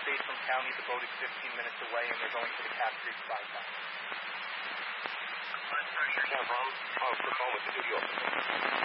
State from County. The boat is 15 minutes away, and they're going to the Cat Creek bypass. Pressure, Chevron. Quick call with the duty officer.